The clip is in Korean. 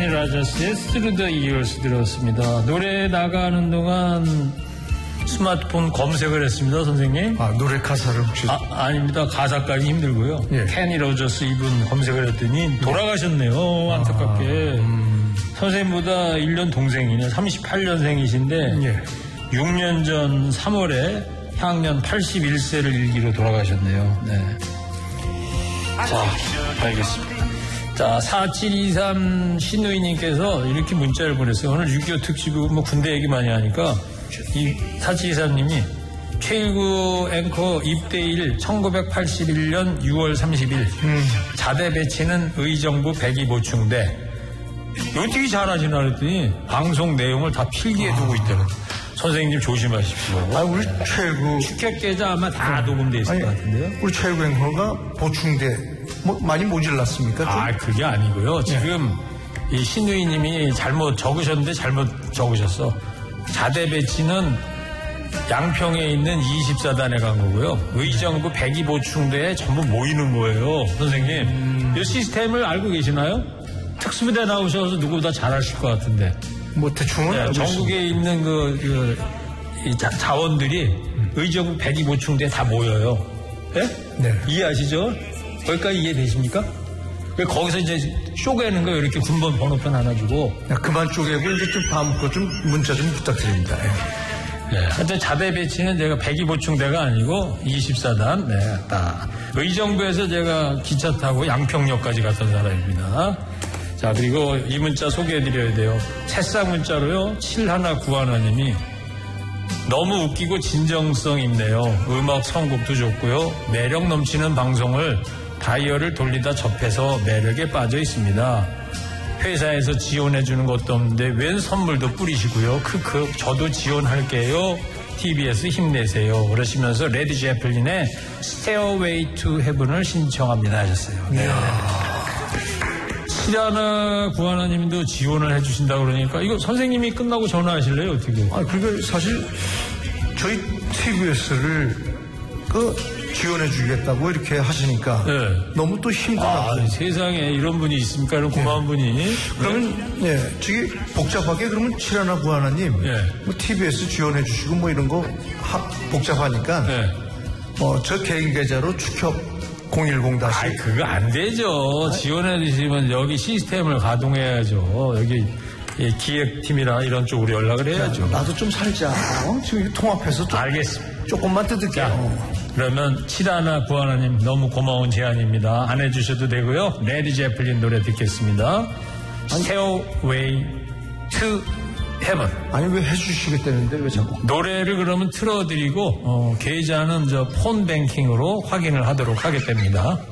케니 로저스의 Through the Years 들었습니다. 노래 나가는 동안 스마트폰 검색을 했습니다, 선생님. 아, 노래 가사를 혹시? 아닙니다. 가사까지 힘들고요. 예. 케니 로저스 이분 검색을 했더니 돌아가셨네요, 안타깝게. 선생님보다 1년 동생이네. 38년생이신데 예. 6년 전 3월에 향년 81세를 일기로 돌아가셨네요. 네. 자, 알겠습니다. 자, 4723 신우이님께서 이렇게 문자를 보냈어요. 오늘 6.25 특집이고 뭐 군대 얘기 많이 하니까 이 4723님이 최일구 앵커 입대일 1981년 6월 30일 자대 배치는 의정부 백이 보충대. 어떻게 잘하시나 그랬더니 방송 내용을 다 필기해 두고 있다는. 선생님 조심하십시오. 우리 최일구 축협 계좌 아마 다 녹음돼 있을 것 같은데요. 우리 최일구 앵커가 보충대 많이 모질랐습니까? 그게 아니고요. 지금 이 신우이님이 잘못 적으셨는데 잘못 적으셨어. 자대 배치는 양평에 있는 24단에 간 거고요. 의정부 백이 보충대에 전부 모이는 거예요. 선생님, 이 시스템을 알고 계시나요? 특수부대 나오셔서 누구보다 잘 아실 것 같은데. 뭐 대충은 네, 전국에 있는 이 자원들이 의정부 백이 보충대에 다 모여요. 네? 네. 이해하시죠? 거기까지 이해되십니까? 거기서 이제 쪼개는 거 이렇게 군번 번호편 하나 주고. 그만 쪼개고 이제 좀 다음 거 좀 문자 좀 부탁드립니다. 네. 하여튼 자대 배치는 제가 백이 보충대가 아니고 24단. 네, 딱. 의정부에서 제가 기차 타고 양평역까지 갔던 사람입니다. 자, 그리고 이 문자 소개해드려야 돼요. 새싹 문자로요. 7191님이 너무 웃기고 진정성 있네요. 음악 선곡도 좋고요. 매력 넘치는 방송을 다이얼을 돌리다 접해서 매력에 빠져 있습니다. 회사에서 지원해주는 것도 없는데 웬 선물도 뿌리시고요. 크크 저도 지원할게요. TBS 힘내세요. 그러시면서 레드 제플린의 Stairway to Heaven을 신청합니다 하셨어요. 네. 실하나 구하나님도 지원을 해주신다고 그러니까 이거 선생님이 끝나고 전화하실래요? 어떻게? 그게 사실 저희 TBS를 지원해주겠다고 이렇게 하시니까 네. 너무 또 힘들어요. 세상에 이런 분이 있습니까? 이런 고마운 분이. 그러면 저기 복잡하게 그러면 칠하나 구하나님 뭐 TBS 지원해주시고 뭐 이런 거 복잡하니까 저 개인 계좌로 축협 010 다시. 그거 안 되죠. 지원해주시면 여기 시스템을 가동해야죠. 여기 기획팀이나 이런 쪽으로 연락을 해야죠. 나도 좀 살자. 지금 통합해서 좀. 알겠습니다. 조금만 뜯을게요. 그러면 7하나 9하나님 너무 고마운 제안입니다. 안 해주셔도 되고요. 레드 제플린 노래 듣겠습니다. Stairway to Heaven. 아니 왜 해주시겠다는데 왜 자꾸. 노래를 그러면 틀어드리고 계좌는 폰 뱅킹으로 확인을 하도록 하겠답니다.